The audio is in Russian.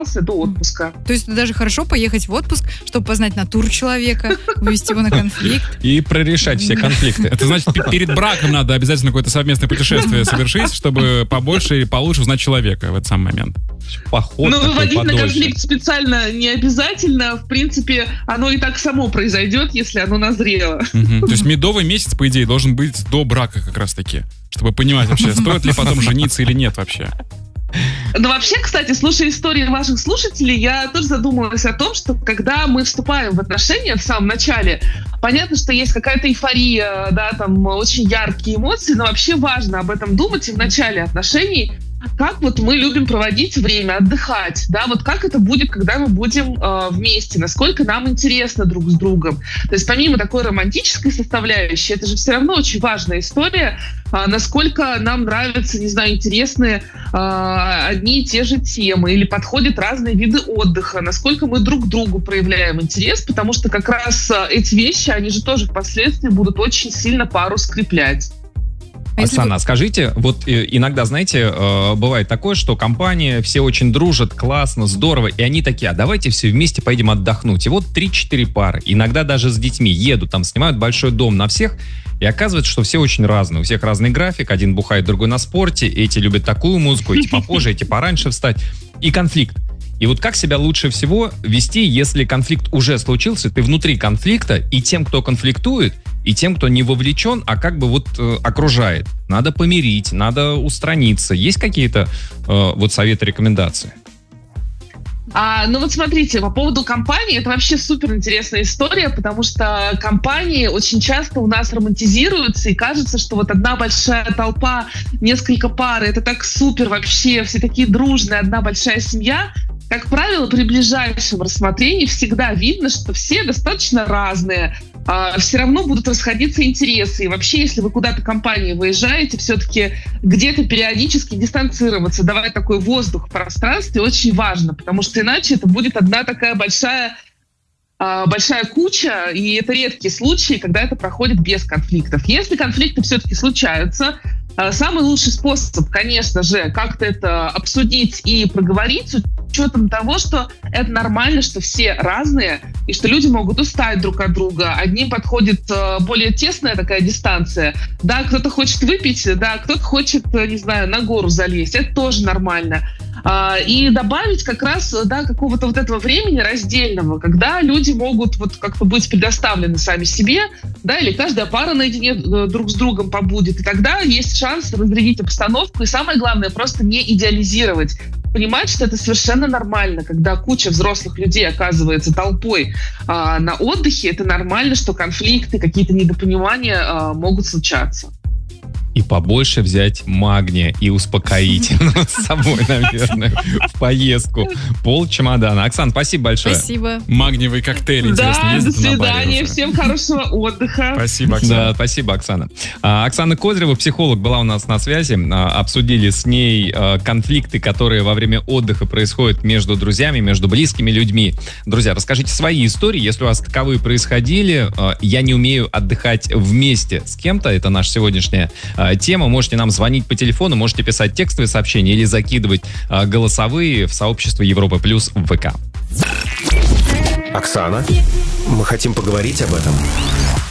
до отпуска. То есть даже хорошо поехать в отпуск, чтобы познать натуру человека, вывести его на конфликт. И прорешать все конфликты. Это значит, перед браком надо обязательно какое-то совместное путешествие совершить, чтобы побольше и получше узнать человека в этот самый момент. Поход. Но выводить на конфликт специально не обязательно. В принципе, оно и так само произойдет, если оно назрело. То есть медовый месяц, по идее, должен быть до брака как раз-таки, чтобы понимать вообще, стоит ли потом жениться или нет вообще. Ну, вообще, кстати, слушая истории ваших слушателей, я тоже задумалась о том, что когда мы вступаем в отношения в самом начале, понятно, что есть какая-то эйфория, да, там очень яркие эмоции, но вообще важно об этом думать и в начале отношений, как вот мы любим проводить время, отдыхать, да, вот как это будет, когда мы будем вместе, насколько нам интересно друг с другом. То есть помимо такой романтической составляющей, это же все равно очень важная история, насколько нам нравятся, не знаю, интересные одни и те же темы или подходят разные виды отдыха, насколько мы друг к другу проявляем интерес, потому что как раз эти вещи, они же тоже впоследствии будут очень сильно пару скреплять. Оксана, скажите, вот иногда, знаете, бывает такое, что компания, все очень дружат, классно, здорово, и они такие, а давайте все вместе поедем отдохнуть. И вот 3-4 пары, иногда даже с детьми едут, там снимают большой дом на всех, и оказывается, что все очень разные, у всех разный график, один бухает, другой на спорте, эти любят такую музыку, эти попозже, эти пораньше встать, и конфликт. И вот как себя лучше всего вести, если конфликт уже случился, ты внутри конфликта, и тем, кто конфликтует, и тем, кто не вовлечен, а как бы вот окружает. Надо помирить, надо устраниться. Есть какие-то вот советы, рекомендации? Ну вот смотрите, по поводу компании, это вообще супер интересная история, потому что компании очень часто у нас романтизируются, и кажется, что вот одна большая толпа, несколько пар, это так супер вообще, все такие дружные, одна большая семья. Как правило, при ближайшем рассмотрении всегда видно, что все достаточно разные, все равно будут расходиться интересы. И вообще, если вы куда-то компанией выезжаете, все-таки где-то периодически дистанцироваться, давать такой воздух в пространстве очень важно, потому что иначе это будет одна такая большая куча, и это редкие случаи, когда это проходит без конфликтов. Если конфликты все-таки случаются, самый лучший способ, конечно же, как-то это обсудить и проговорить с учетом того, что это нормально, что все разные, и что люди могут устать друг от друга. Одним подходит более тесная такая дистанция. Да, кто-то хочет выпить, да, кто-то хочет, не знаю, на гору залезть. Это тоже нормально. И добавить как раз, да, какого-то вот этого времени раздельного, когда люди могут вот как-то быть предоставлены сами себе, да, или каждая пара наедине друг с другом побудет, и тогда есть шанс разрядить обстановку, и самое главное, просто не идеализировать. Понимать, что это совершенно нормально, когда куча взрослых людей оказывается толпой на отдыхе, это нормально, что конфликты, какие-то недопонимания могут случаться. И побольше взять магния и успокоительного с собой, наверное, в поездку. Пол чемодана. Оксана, спасибо большое. Спасибо. Магниевый коктейль, интересно. Да, до свидания. Всем хорошего отдыха. Спасибо, Оксана. Да, спасибо, Оксана. Оксана Козырева, психолог, была у нас на связи. Обсудили с ней конфликты, которые во время отдыха происходят между друзьями, между близкими людьми. Друзья, расскажите свои истории, если у вас таковые происходили. Я не умею отдыхать вместе с кем-то. Это наша сегодняшняя тема. Можете нам звонить по телефону, можете писать текстовые сообщения или закидывать голосовые в сообщество Европа Плюс в ВК. Оксана, мы хотим поговорить об этом.